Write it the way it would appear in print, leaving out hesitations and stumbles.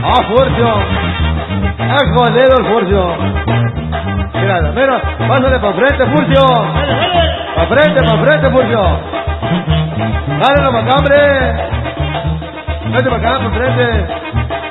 ¡Ah, Furcio! ¡Es golero el Furcio! Mira, pásale para frente, Furcio. Para frente, Furcio. Dale la macambre. Vete para acá, para frente.